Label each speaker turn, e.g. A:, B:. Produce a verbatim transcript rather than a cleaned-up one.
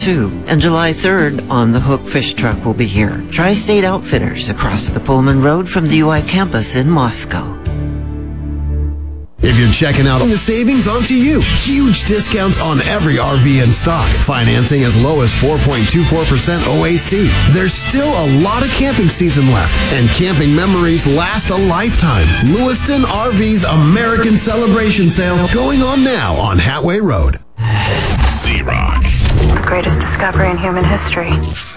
A: too. And July third, On the Hook Fish Truck will be here. Tri-State Outfitters across the Pullman Road from the U I campus in Moscow.
B: If you're checking out the savings, onto you. Huge discounts on every R V in stock. Financing as low as four point two four percent O A C. There's still a lot of camping season left, and camping memories last a lifetime. Lewiston R V's American Celebration Sale going on now on Hatway Road.
C: Z-Rock.
D: The greatest discovery in human history.